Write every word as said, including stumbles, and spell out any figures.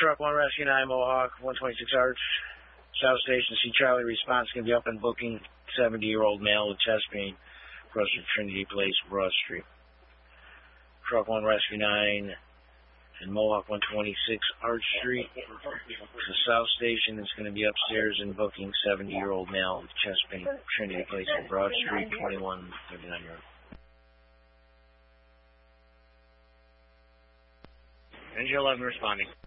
Truck one Rescue nine Mohawk, one twenty-six Arch. South Station, see Charlie response, going to be up and booking seventy-year-old male with chest pain across from Trinity Place, Broad Street. Truck one Rescue nine and Mohawk one twenty-six Arch Street. The South Station is going to be upstairs and booking seventy-year-old male with chest pain, Trinity Place, Broad Street, twenty-one thirty-nine Road. Engine eleven responding.